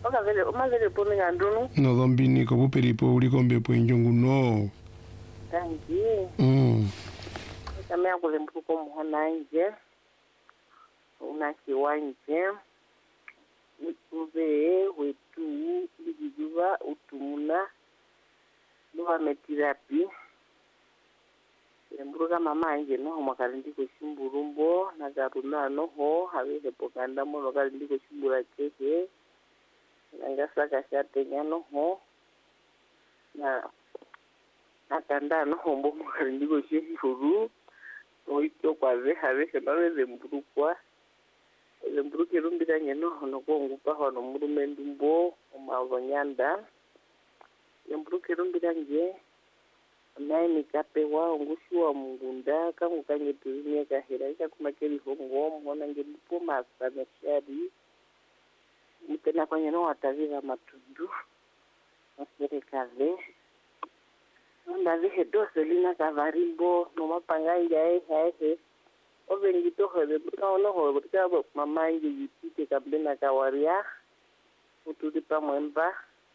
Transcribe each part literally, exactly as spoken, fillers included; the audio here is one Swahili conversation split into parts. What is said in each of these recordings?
Oka vele uma vele pone ngandunu. No dombini ko buperipo ulikombe po injongu no. Tangi. Mm. Kama yako lempuko muhona nje. Una kiwanje. Uve wetu lijuva utumuna. Luwa metirapi. Mburuka mama nje no makarindi ko shimburumbo na garuna no ho habe hepokanda mo makarindi ko shimbura chehe. Nangasa kashate nyano ho na natanda no hombo makarindi ko shihuru oito kwaze habe kana zembukwa zemburuke rumbira nyano no kongupa hono murumendumbo omavonyanda zemburuke rumbira nje naye nikapewa ongushiwa mungunda kangu kanye tulimia kahera ika kumakeri hongo mwana ngelipo masa meshari mtena kwenye no wataviva matundu maserikali onda vihe dose lina kavarimbo no mapanga injae haehe ove ngitoho de buka ono ho buka mama inje yipite kambena kawaria utulipa mwemba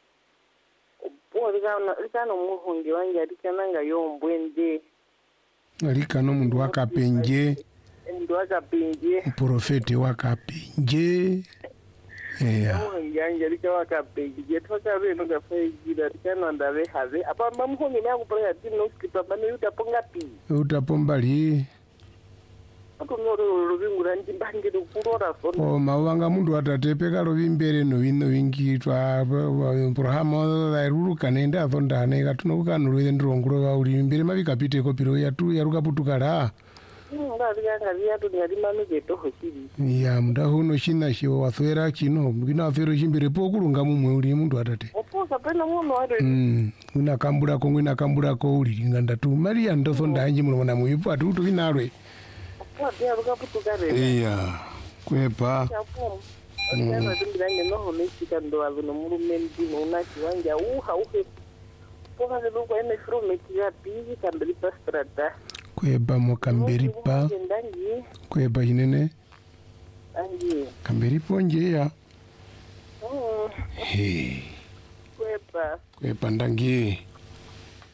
Bori kana kana muhungi wanje arikana nga yombwende Arikano mundu wakapenje mundu wakapenje profeti wakapenje yeah muhungi wanje arika wakapenje toka beno gafaigira arikana ndabe have apa mamuhungi nyangu pora tino skipa bano utaponga pi utapombali akomoro rubingura ndimbange kurora so o mawanga mundu atatepeka rovimbere no vino vingitwa Abraham airuruka nenda thondane katunokano rwende ndronguro va uri mbere mavikapite kopiro yatu yarukaputukala ngari ngari yatu ngari manu geto hoshiri ya munda huno shina shiwo wathwera kino ngina afero shimbere pokulunga mumwe uri mundu atate opoka pena muno ade mm una kambura ko ngina kambura ko uri nganda tu maria ndo thondanji mulona muipo atutu vinarwe Wadia rukaputuka re iya kwepa chapo ana ndimbirange no homesika ndo avuno murumendi nona kiwanja uha uhe poka zebuko ene from kiapi kambeli pastrata kwepa mo kamberipa ndangi kwepa hinene angi kamberipo njeya oh he kwepa kwepa ndangi